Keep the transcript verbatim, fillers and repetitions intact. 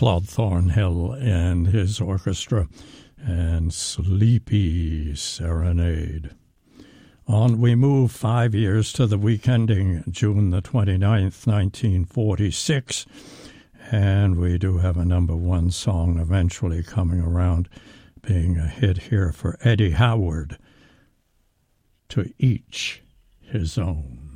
Claude Thornhill and his orchestra, and Sleepy Serenade. On we move five years to the week ending June the twenty-ninth, nineteen forty-six, and we do have a number one song eventually coming around, being a hit here for Eddie Howard, To Each His Own.